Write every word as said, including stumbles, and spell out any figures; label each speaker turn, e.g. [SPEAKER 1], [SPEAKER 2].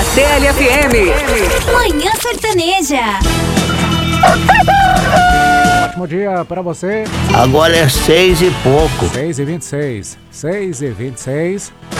[SPEAKER 1] C L F M.
[SPEAKER 2] Manhã Sertaneja.
[SPEAKER 3] Ótimo dia pra você.
[SPEAKER 4] Agora é seis e pouco.
[SPEAKER 3] seis e vinte e seis. seis e vinte e seis.